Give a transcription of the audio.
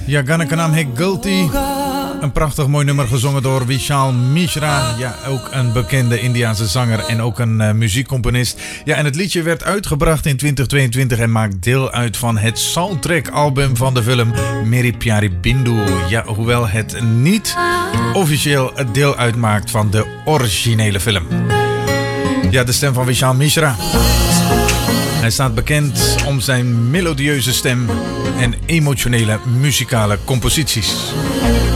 Ja, Gana Kanam Hek Gulti. Een prachtig mooi nummer gezongen door Vishal Mishra. Ja, ook een bekende Indiase zanger en ook een muziekcomponist. Ja, en het liedje werd uitgebracht in 2022 en maakt deel uit van het soundtrack-album van de film Meri Pyari Bindu. Ja, hoewel het niet officieel deel uitmaakt van de originele film. Ja, de stem van Vishal Mishra. Hij staat bekend om zijn melodieuze stem en emotionele muzikale composities.